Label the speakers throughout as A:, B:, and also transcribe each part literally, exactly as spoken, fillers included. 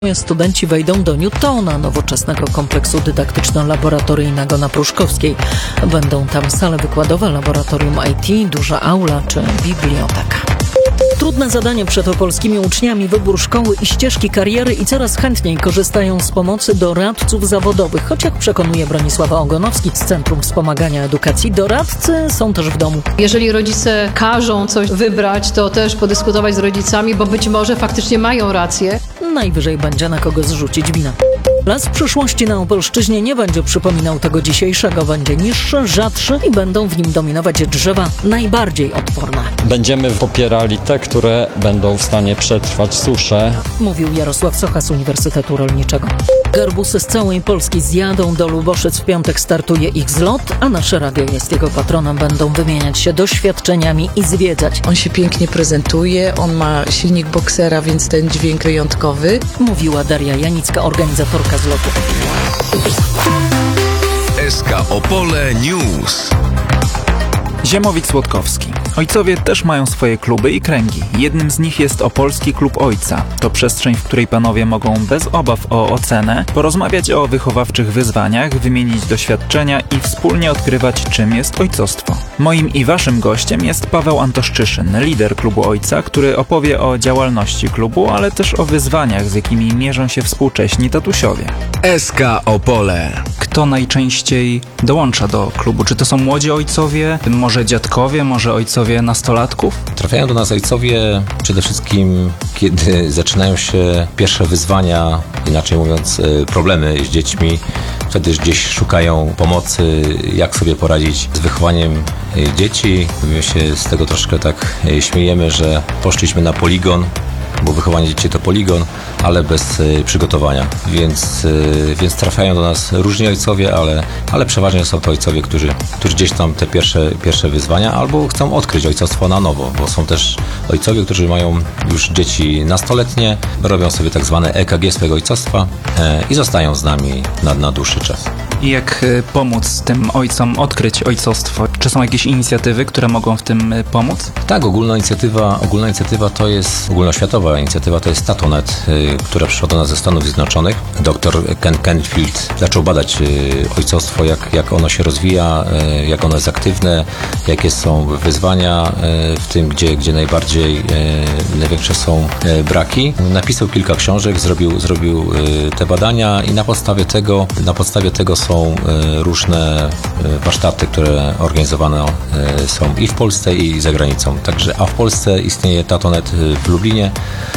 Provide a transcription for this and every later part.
A: Studenci wejdą do Newtona, nowoczesnego kompleksu dydaktyczno-laboratoryjnego na Pruszkowskiej. Będą tam sale wykładowe, laboratorium I T, duża aula czy biblioteka. Trudne zadanie przed opolskimi uczniami, wybór szkoły i ścieżki kariery i coraz chętniej korzystają z pomocy doradców zawodowych. Choć jak przekonuje Bronisława Ogonowski z Centrum Wspomagania Edukacji, doradcy są też w domu.
B: Jeżeli rodzice każą coś wybrać, to też podyskutować z rodzicami, bo być może faktycznie mają rację.
A: Najwyżej będzie na kogo zrzucić winę. Las przyszłości na Opolszczyźnie nie będzie przypominał tego dzisiejszego. Będzie niższy, rzadszy i będą w nim dominować drzewa najbardziej odporne.
C: Będziemy popierali te, które będą w stanie przetrwać suszę.
A: Mówił Jarosław Socha z Uniwersytetu Rolniczego. Garbusy z całej Polski zjadą do Luboszyc. W piątek startuje ich zlot, a nasze radio jest jego patronem. Będą wymieniać się doświadczeniami i zwiedzać.
D: On się pięknie prezentuje, on ma silnik boksera, więc ten dźwięk wyjątkowy.
A: Mówiła Daria Janicka, organizatorka zlotu.
E: S K Opole News.
F: Ziemowit-Słodkowski. Ojcowie też mają swoje kluby i kręgi. Jednym z nich jest Opolski Klub Ojca. To przestrzeń, w której panowie mogą bez obaw o ocenę porozmawiać o wychowawczych wyzwaniach, wymienić doświadczenia i wspólnie odkrywać, czym jest ojcostwo. Moim i waszym gościem jest Paweł Antoszczyszyn, lider Klubu Ojca, który opowie o działalności klubu, ale też o wyzwaniach, z jakimi mierzą się współcześni tatusiowie.
E: S K Opole.
F: Kto najczęściej dołącza do klubu? Czy to są młodzi ojcowie, może dziadkowie, może ojcowie nastolatków?
G: Trafiają do nas ojcowie przede wszystkim, kiedy zaczynają się pierwsze wyzwania, inaczej mówiąc problemy z dziećmi. Wtedy gdzieś szukają pomocy, jak sobie poradzić z wychowaniem dzieci. My się z tego troszkę tak śmiejemy, że poszliśmy na poligon, bo wychowanie dzieci to poligon, ale bez y, przygotowania. Więc, y, więc trafiają do nas różni ojcowie, ale, ale przeważnie są to ojcowie, którzy, którzy gdzieś tam te pierwsze, pierwsze wyzwania albo chcą odkryć ojcostwo na nowo, bo są też ojcowie, którzy mają już dzieci nastoletnie, robią sobie tak zwane E K G swojego ojcostwa e, i zostają z nami na, na dłuższy czas.
F: I jak pomóc tym ojcom odkryć ojcostwo? Czy są jakieś inicjatywy, które mogą w tym pomóc?
G: Tak, ogólna inicjatywa, ogólna inicjatywa to jest, ogólnoświatowa inicjatywa to jest Tatonet, y, która przyszła do nas ze Stanów Zjednoczonych. Doktor Ken Canfield zaczął badać y, ojcostwo, jak, jak ono się rozwija, y, jak ono jest aktywne, jakie są wyzwania y, w tym, gdzie, gdzie najbardziej, y, największe są y, braki. Napisał kilka książek, zrobił, zrobił y, te badania i na podstawie tego, na podstawie tego są Są różne warsztaty, które organizowane są i w Polsce, i za granicą. Także, a w Polsce istnieje Tatonet w Lublinie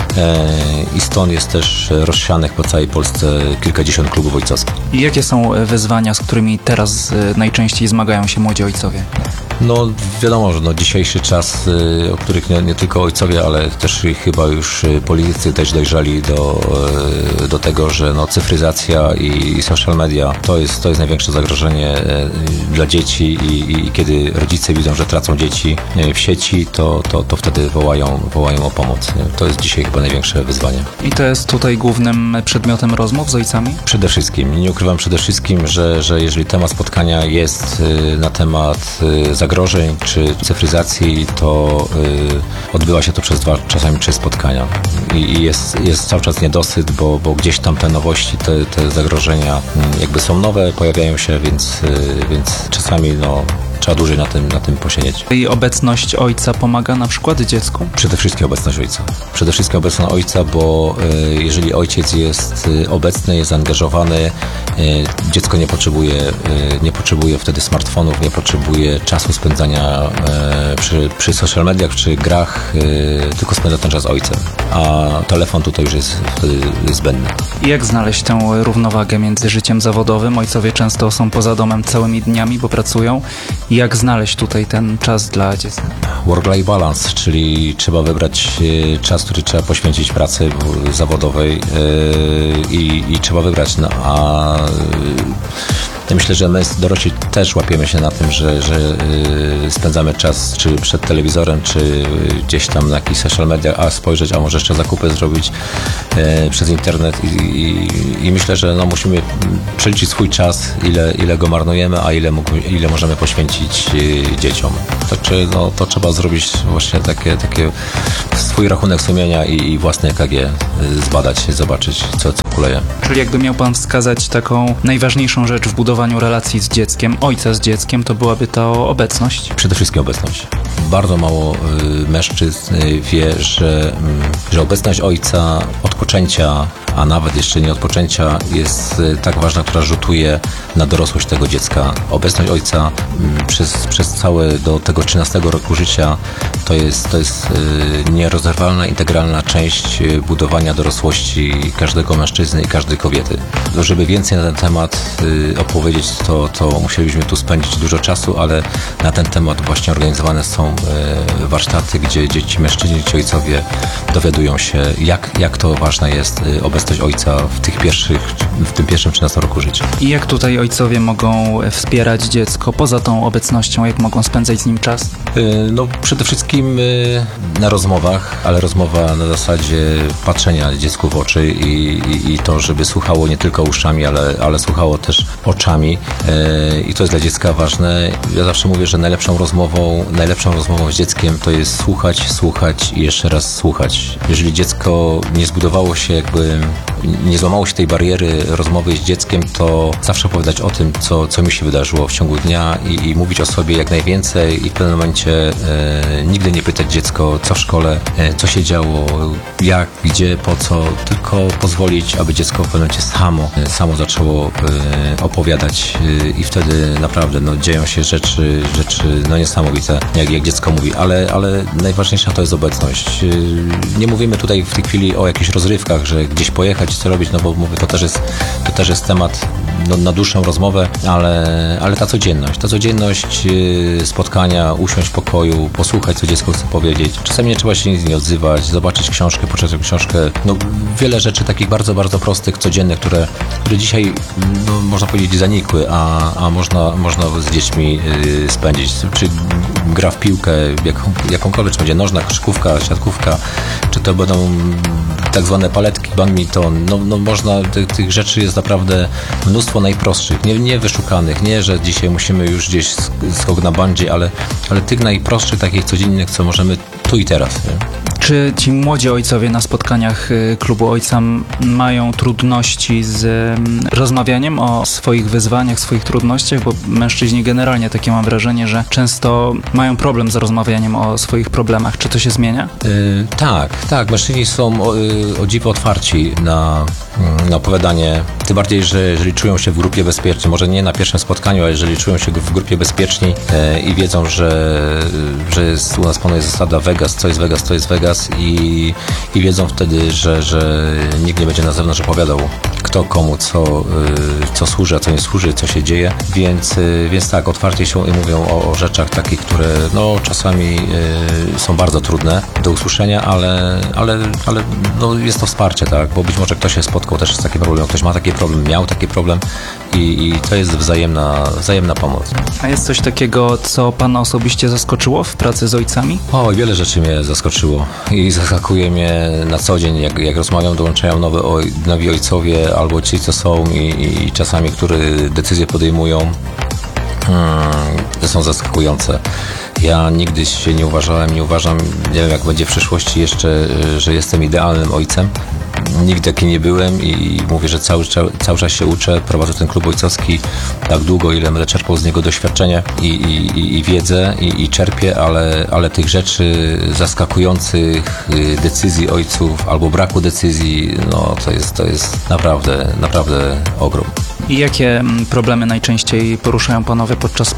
G: i stąd jest też rozsianych po całej Polsce kilkadziesiąt klubów ojcowskich.
F: I jakie są wyzwania, z którymi teraz najczęściej zmagają się młodzi ojcowie?
G: No wiadomo, że no, dzisiejszy czas, o których nie, nie tylko ojcowie, ale też chyba już politycy też dojrzeli do, do tego, że no, cyfryzacja i social media to jest, to jest największe zagrożenie dla dzieci i, i kiedy rodzice widzą, że tracą dzieci w sieci, to, to, to wtedy wołają, wołają o pomoc. To jest dzisiaj chyba największe wyzwanie.
F: I to jest tutaj głównym przedmiotem rozmów z ojcami?
G: Przede wszystkim. Nie ukrywam przede wszystkim, że, że jeżeli temat spotkania jest na temat zagrożeń czy cyfryzacji, to y, odbywa się to przez dwa, czasami trzy spotkania. I, i jest, jest cały czas niedosyt, bo, bo gdzieś tam te nowości, te, te zagrożenia y, jakby są nowe, pojawiają się, więc, y, więc czasami no, trzeba dłużej na tym, na tym posiedzieć.
F: I obecność ojca pomaga na przykład dziecku?
G: Przede wszystkim obecność ojca. Przede wszystkim obecność ojca, bo y, jeżeli ojciec jest y, obecny, jest zaangażowany, y, dziecko nie potrzebuje, y, nie potrzebuje wtedy smartfonów, nie potrzebuje czasu spędzania y, przy, przy social mediach czy grach, y, tylko spędza ten czas z ojcem. A telefon tutaj już jest wtedy zbędny.
F: I jak znaleźć tę równowagę między życiem zawodowym? Ojcowie często są poza domem całymi dniami, bo pracują. Jak znaleźć tutaj ten czas dla dziecka?
G: Work-life balance, czyli trzeba wybrać czas, który trzeba poświęcić pracy zawodowej i, i trzeba wybrać. No, a ja myślę, że my dorośli też łapiemy się na tym, że, że spędzamy czas czy przed telewizorem, czy gdzieś tam na jakichś social mediach, a spojrzeć, a może jeszcze zakupy zrobić przez internet i, i, i myślę, że no musimy przeliczyć swój czas, ile, ile go marnujemy, a ile, mógł, ile możemy poświęcić dzieciom. To, czy, no, to trzeba zrobić właśnie takie, takie swój rachunek sumienia i, i własne E K G zbadać, zobaczyć, co, co kuleje.
F: Czyli jakby miał pan wskazać taką najważniejszą rzecz w budowaniu relacji z dzieckiem, ojca z dzieckiem, to byłaby to obecność?
G: Przede wszystkim obecność. Bardzo mało y, mężczyzn y, wie, że, y, że obecność ojca od poczęcia, a nawet jeszcze nie od poczęcia, jest y, tak ważna, która rzutuje na dorosłość tego dziecka. Obecność ojca y, przez, przez całe do tego trzynastego roku życia to jest, to jest y, nierozerwalna, integralna część y, budowania dorosłości każdego mężczyzny i każdej kobiety. Żeby więcej na ten temat y, opowiedzieć, to, to musielibyśmy tu spędzić dużo czasu, ale na ten temat właśnie organizowane są y, warsztaty, gdzie dzieci, mężczyźni, ci ojcowie dowiadują się, jak, jak to ważna jest y, obecność ojca w tych pierwszych, w tym pierwszym trzynastym roku życia.
F: I jak tutaj ojcowie mogą wspierać dziecko poza tą obecnością, jak mogą spędzać z nim czas?
G: Y, no przede wszystkim y, na rozmowach, ale rozmowa na zasadzie patrzenia dziecku w oczy i, i, i to, żeby słuchało nie tylko uszami, ale, ale słuchało też oczami y, i to jest dla dziecka ważne. Ja zawsze mówię, że najlepszą rozmową, najlepszą rozmową z dzieckiem to jest słuchać, słuchać i jeszcze raz słuchać. Jeżeli dziecko nie zbudowało się jakby, nie złamało się tej bariery rozmowy z dzieckiem, to zawsze opowiadać o tym, co, co mi się wydarzyło w ciągu dnia i, i mówić o sobie jak najwięcej i w pewnym momencie e, nigdy nie pytać dziecko, co w szkole, e, co się działo, jak, gdzie, po co, tylko pozwolić, aby dziecko w pewnym momencie samo, e, samo zaczęło e, opowiadać e, i wtedy naprawdę no, dzieją się rzeczy, rzeczy no, niesamowite, jak, jak dziecko mówi, ale, ale najważniejsza to jest obecność. E, nie mówimy tutaj w tej chwili o jakichś rozrywkach, że gdzieś pojechać, co robić, no bo mówię, to też jest, to też jest temat no, na dłuższą rozmowę, ale, ale ta codzienność, ta codzienność e, spotkania, usiąść w pokoju, posłuchać, co dziecko chce powiedzieć. Czasami nie trzeba się nic nie odzywać, zobaczyć książkę, poczytać książkę. No, wiele rzeczy takich bardzo, bardzo prostych, codziennych, które, które dzisiaj, no, można powiedzieć, zanikły, a, a można, można z dziećmi y, spędzić. Czy gra w piłkę, jaką, jakąkolwiek, czy będzie nożna, koszykówka, siatkówka, czy to będą tak zwane paletki, badminton. No, no można, tych, tych rzeczy jest naprawdę mnóstwo najprostszych, nie, nie wyszukanych, nie, że dzisiaj musimy już gdzieś skok na bungee, ale, ale tych najprostszych, takich codziennych, co możemy tu i teraz. Nie?
F: Czy ci młodzi ojcowie na spotkaniach y, klubu ojca m- mają trudności z y, rozmawianiem o swoich wyzwaniach, swoich trudnościach? Bo mężczyźni generalnie takie mam wrażenie, że często mają problem z rozmawianiem o swoich problemach. Czy to się zmienia?
G: Yy, tak, tak. Mężczyźni są o, yy, o dziwo otwarci na, yy, na opowiadanie. Tym bardziej, że jeżeli czują się w grupie bezpiecznej, może nie na pierwszym spotkaniu, ale jeżeli czują się w grupie bezpieczni yy, i wiedzą, że, yy, że jest, u nas panuje zasada Vegas, co jest Vegas, to jest Vegas i, i wiedzą wtedy, że, że nikt nie będzie na zewnątrz opowiadał, kto komu co, yy, co służy, a co nie służy, co się dzieje, więc, yy, więc tak, otwarcie się i mówią o, o rzeczach takich, które no, czasami yy, są bardzo trudne do usłyszenia, ale, ale, ale no, jest to wsparcie, tak, bo być może ktoś się spotkał też z takim problemem, ktoś ma taki problem, miał taki problem i, i to jest wzajemna, wzajemna pomoc.
F: A jest coś takiego, co pana osobiście zaskoczyło w pracy z ojcami?
G: O, wiele rzeczy mnie zaskoczyło i zaskakuje mnie na co dzień, jak, jak rozmawiam, dołączają nowe oj, nowi ojcowie albo ci, co są i, i czasami, które decyzje podejmują, hmm, to są zaskakujące. Ja nigdy się nie uważałem, nie uważam, nie wiem jak będzie w przyszłości jeszcze, że jestem idealnym ojcem. Nigdy taki nie byłem i mówię, że cały, cały czas się uczę, prowadzę ten klub ojcowski tak długo, ile będę czerpał z niego doświadczenie i, i, i wiedzę i, i czerpię, ale, ale tych rzeczy zaskakujących, decyzji ojców albo braku decyzji, no to jest, to jest naprawdę, naprawdę ogrom.
F: I jakie problemy najczęściej poruszają panowie podczas